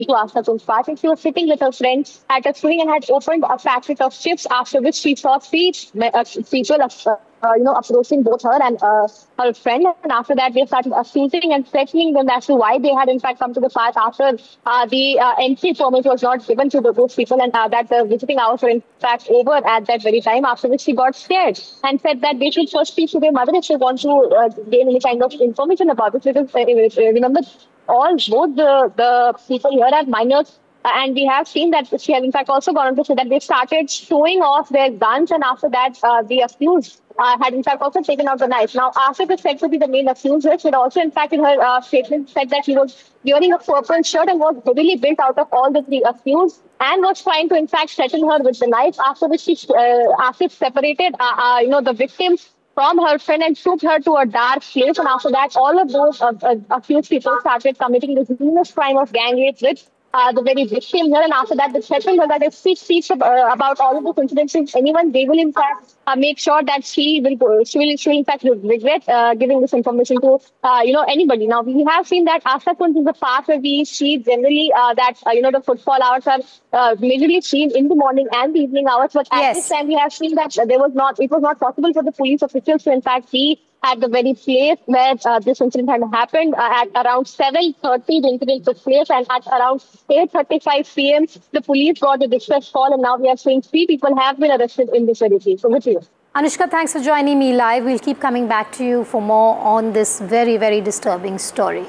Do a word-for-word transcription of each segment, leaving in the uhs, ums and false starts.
to Asta Kun's party. She was sitting with her friends at a swing and had opened a packet of chips, after which she saw three uh, people of, uh, uh, you know, approaching both her and uh, her friend. And after that, they started accusing and threatening them as to why they had in fact come to the park after uh, the uh, entry permit was not given to the, those people, and uh, that the visiting hours were in fact over at that very time. After which she got scared and said that they should first speak to their mother if they want to uh, gain any kind of information about it. Because uh, remember, all both the, the people here are minors. Uh, and we have seen that she has in fact also gone on to say that they started showing off their guns, and after that uh, the accused uh, had in fact also taken out the knife. Now, after the said to be the main accuser, she had also in fact in her uh, statement said that he was wearing a purple shirt and was heavily built out of all the three accused and was trying to in fact threaten her with the knife, after which she uh, after separated uh, uh, you know the victims from her friend and took her to a dark place. And after that, all of those uh, uh, accused people started committing this heinous crime of gang rape with uh, the very victim here. And after that, the threatened her that if she speaks uh, about all of these incidents to anyone, they will in fact uh, make sure that she will go, she will, she will in fact regret uh, giving this information to uh, you know anybody. Now, we have seen that Asta Kunj is the park where we see generally uh, that uh, you know the footfall hours are uh, majorly seen in the morning and the evening hours. But at Yes. this time, we have seen that uh, there was not, it was not possible for the police officials to in fact be at the very place where uh, this incident had happened. Uh, at around seven thirty, the incident took place, and at around eight thirty-five p m, the police got the distress call, and now we are seeing three people have been arrested in this very case. So, with you. Anushka, thanks for joining me live. We'll keep coming back to you for more on this very, very disturbing story.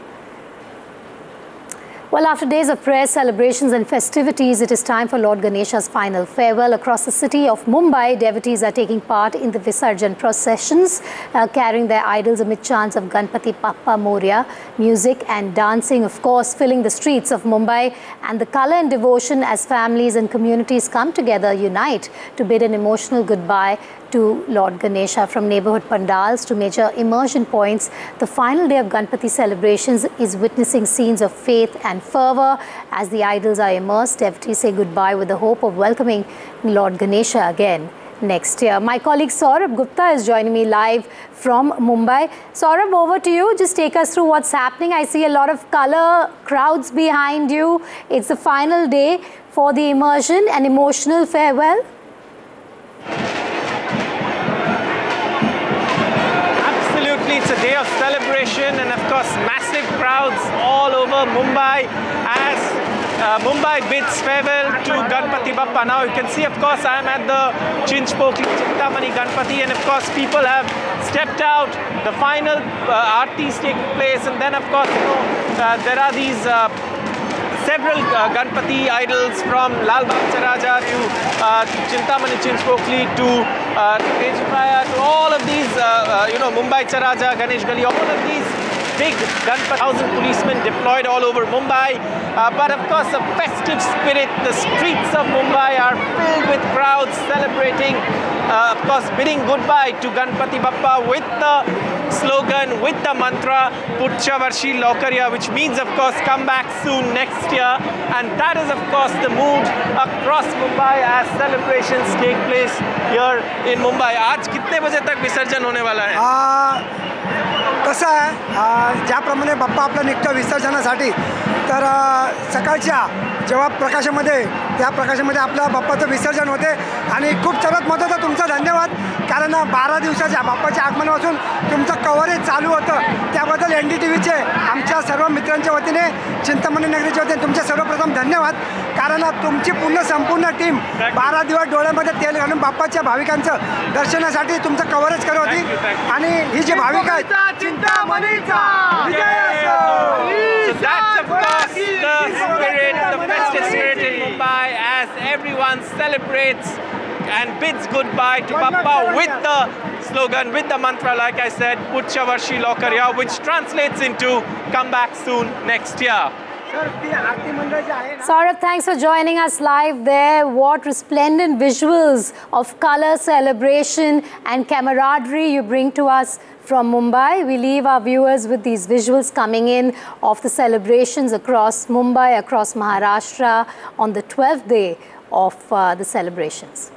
Well, after days of prayers, celebrations and festivities, it is time for Lord Ganesha's final farewell. Across the city of Mumbai, devotees are taking part in the Visarjan processions, uh, carrying their idols amid chants of Ganpati Bappa Moria, music and dancing, of course, filling the streets of Mumbai. And the colour and devotion as families and communities come together, unite to bid an emotional goodbye to Lord Ganesha. From neighbourhood pandals to major immersion points, the final day of Ganpati celebrations is witnessing scenes of faith and fervour. As the idols are immersed, devotees say goodbye with the hope of welcoming Lord Ganesha again next year. My colleague Saurabh Gupta is joining me live from Mumbai. Saurabh, over to you. Just take us through what's happening. I see a lot of colour, crowds behind you. It's the final day for the immersion and emotional farewell. It's a day of celebration and of course massive crowds all over Mumbai as uh, Mumbai bids farewell to Ganpati Bappa. Now you can see, of course, I am at the Chinchpokli Chintamani Ganpati, and of course people have stepped out. The final uh, aarti is taking place, and then of course you know uh, there are these uh, several uh, Ganpati idols from Lal Bagh Charaja to uh, Chintamani Chinchpokli to uh, Tejipaya to all of these, uh, uh, you know, Mumbai Charaja, Ganesh Gali, all of these big Ganpati, thousand policemen deployed all over Mumbai. Uh, but of course, a festive spirit. The streets of Mumbai are filled with crowds celebrating, uh, of course, bidding goodbye to Ganpati Bappa with the slogan, with the mantra, Pucha Varshi Laukarya, which means, of course, come back soon next year. And that is, of course, the mood across Mumbai as celebrations take place here in Mumbai. आज कितने बजे तक विसर्जन होने वाला है? कसं आहे, ज्याप्रमाणे बाप्पा आपला निघतो विसर्जनासाठी, तर सकाळच्या जेव्हा प्रकाशामध्ये त्या प्रकाशामध्ये आपल्या बाप्पाचं विसर्जन होते. आणि खूप सर्वात महत्त्वाचं तुमचा धन्यवाद, कारण बारा दिवसाच्या बाप्पाच्या आगमनापासून तुमचं कव्हरेज चालू होतं. त्याबद्दल एन डी टी व्हीचे आमच्या सर्व मित्रांच्या वतीने, चिंतामणी नगरीच्या वतीने तुमचे सर्वप्रथम धन्यवाद. कारण तुमची पूर्ण संपूर्ण टीम बारा दिवस डोळ्यामध्ये तेल घालून बाप्पाच्या भाविकांचं दर्शनासाठी तुमचं कव्हरेज करत होती. आणि ही जी भाविक आहेत, चिंतामणीचा विजय असो. That's of course the spirit, the festive spirit in Mumbai as everyone celebrates and bids goodbye to Bappa with the slogan, with the mantra, like I said, Pucha Varshi Laukarya, which translates into come back soon next year. Saurabh, thanks for joining us live there. What resplendent visuals of colour, celebration and camaraderie you bring to us from Mumbai. We leave our viewers with these visuals coming in of the celebrations across Mumbai, across Maharashtra on the twelfth day of uh, the celebrations.